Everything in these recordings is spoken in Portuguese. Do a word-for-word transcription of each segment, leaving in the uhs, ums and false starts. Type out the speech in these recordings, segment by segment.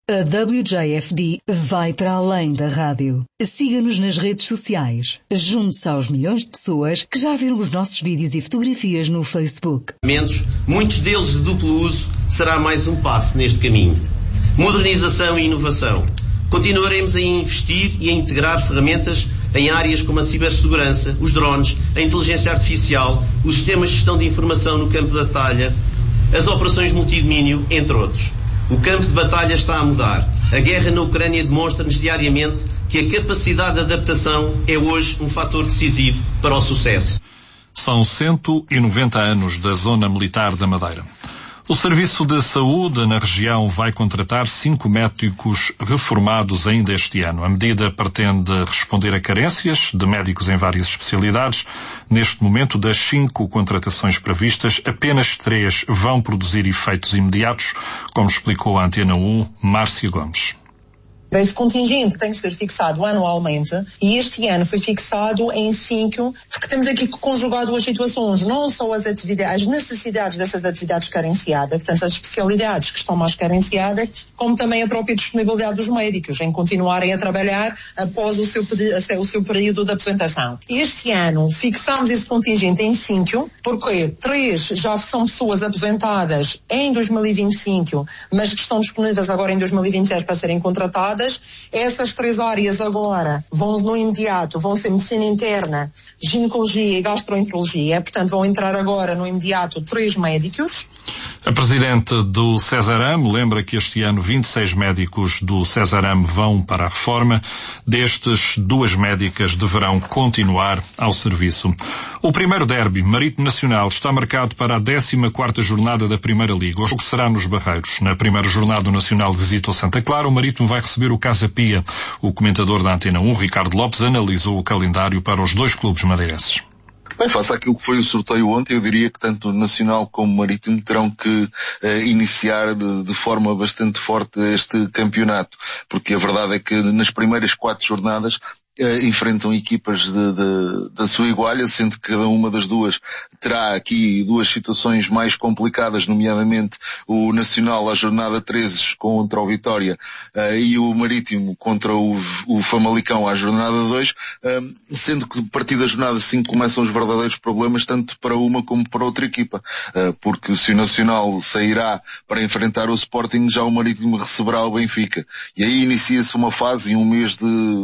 A W J F D vai para além da rádio. Siga-nos nas redes sociais. Junte-se aos milhões de pessoas que já viram os nossos vídeos e fotografias no Facebook. Muitos deles de duplo uso, será mais um passo neste caminho. Modernização e inovação. Continuaremos a investir e a integrar ferramentas em áreas como a cibersegurança, os drones, a inteligência artificial, os sistemas de gestão de informação no campo da batalha, as operações multidomínio, entre outros. O campo de batalha está a mudar. A guerra na Ucrânia demonstra-nos diariamente que a capacidade de adaptação é hoje um fator decisivo para o sucesso. São cento e noventa anos da Zona Militar da Madeira. O Serviço de Saúde na região vai contratar cinco médicos reformados ainda este ano. A medida pretende responder a carências de médicos em várias especialidades. Neste momento, das cinco contratações previstas, apenas três vão produzir efeitos imediatos, como explicou a Antena um, Márcia Gomes. Esse contingente tem que ser fixado anualmente e este ano foi fixado em cinco, porque temos aqui que conjugar duas situações, não só as atividades, as necessidades dessas atividades carenciadas, portanto as especialidades que estão mais carenciadas, como também a própria disponibilidade dos médicos em continuarem a trabalhar após o seu, o seu período de apresentação. Este ano fixamos esse contingente em cinco, porque três já são pessoas aposentadas em dois mil e vinte e cinco, mas que estão disponíveis agora em dois mil e vinte e seis para serem contratadas. Essas três áreas agora vão no imediato, vão ser medicina interna, ginecologia e gastroenterologia, portanto vão entrar agora no imediato três médicos. A Presidente do Cesarame lembra que este ano vinte e seis médicos do Cesarame vão para a reforma. Destes, duas médicas deverão continuar ao serviço. O primeiro derby Marítimo Nacional está marcado para a décima quarta jornada da Primeira Liga. O jogo será nos Barreiros. Na primeira jornada o Nacional visita o Santa Clara. O Marítimo vai receber o Casa Pia. O comentador da Antena um, Ricardo Lopes, analisou o calendário para os dois clubes madeirenses. Bem, face àquilo que foi o sorteio ontem, eu diria que tanto o Nacional como o Marítimo terão que uh, iniciar de, de forma bastante forte este campeonato, porque a verdade é que nas primeiras quatro jornadas Uh, enfrentam equipas de, de, da sua igualha, sendo que cada uma das duas terá aqui duas situações mais complicadas, nomeadamente o Nacional à jornada treze contra o Vitória uh, e o Marítimo contra o, o Famalicão à jornada dois, uh, sendo que a partir da jornada cinco começam os verdadeiros problemas tanto para uma como para outra equipa, uh, porque se o Nacional sairá para enfrentar o Sporting, já o Marítimo receberá o Benfica, e aí inicia-se uma fase e um mês de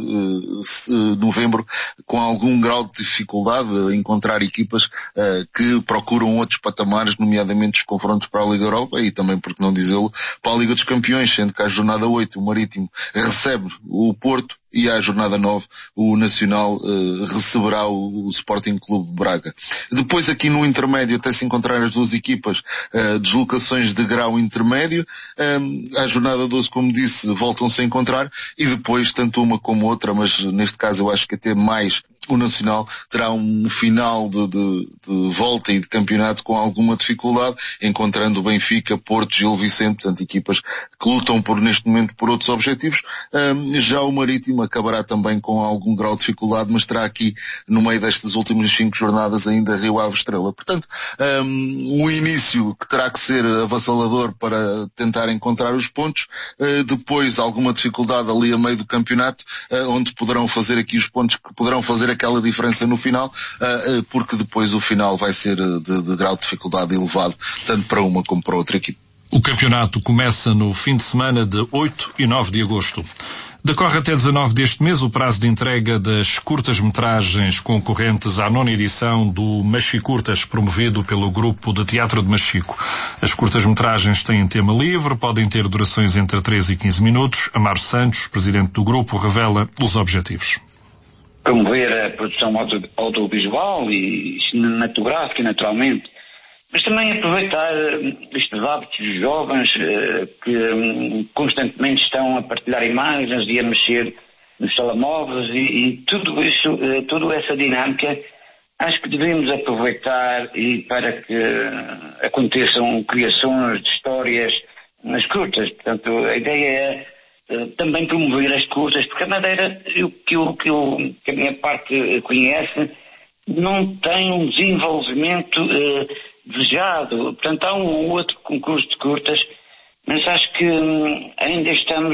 uh, novembro com algum grau de dificuldade a encontrar equipas uh, que procuram outros patamares, nomeadamente os confrontos para a Liga Europa e também, por que não dizê-lo, para a Liga dos Campeões, sendo que à jornada oito o Marítimo recebe o Porto e à jornada nove o Nacional uh, receberá o, o Sporting Clube de Braga. Depois aqui no intermédio até se encontrar as duas equipas, uh, deslocações de grau intermédio, um, à jornada doze, como disse, voltam-se a encontrar e depois tanto uma como outra, mas neste caso eu acho que até mais o Nacional terá um final de, de, de volta e de campeonato com alguma dificuldade, encontrando o Benfica, Porto, Gil Vicente, portanto equipas que lutam por, neste momento por outros objetivos. Um, já o Marítimo acabará também com algum grau de dificuldade, mas terá aqui no meio destas últimas cinco jornadas ainda Rio Ave Estrela. Portanto, um, o início que terá que ser avassalador para tentar encontrar os pontos, uh, depois alguma dificuldade ali a meio do campeonato, uh, onde poderão fazer aqui os pontos que poderão fazer aquela diferença no final, porque depois o final vai ser de, de grau de dificuldade elevado, tanto para uma como para outra equipe. O campeonato começa no fim de semana de oito e nove de agosto. Decorre até dezanove deste mês o prazo de entrega das curtas-metragens concorrentes à nona edição do Machicurtas, promovido pelo Grupo de Teatro de Machico. As curtas-metragens têm tema livre, podem ter durações entre três e quinze minutos. Amaro Santos, presidente do grupo, revela os objetivos. Promover a produção auto, audiovisual e cinematográfica, naturalmente, mas também aproveitar estes hábitos dos jovens eh, que um, constantemente estão a partilhar imagens e a mexer nos telemóveis e, e tudo isso, eh, toda essa dinâmica, acho que devemos aproveitar e para que uh, aconteçam criações de histórias nas curtas. Portanto, a ideia é Uh, também promover as curtas, porque a Madeira, o que, eu, que, eu, que a minha parte conhece, não tem um desenvolvimento uh, desejado. Portanto, há um ou outro concurso de curtas, mas acho que um, ainda estamos